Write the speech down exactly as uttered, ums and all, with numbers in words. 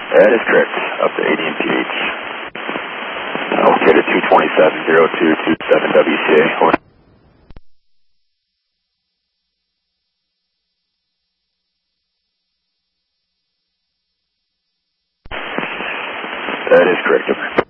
That is correct. Up to eighty M P H. Located two twenty-seven, zero two two seven W C A. That is correct.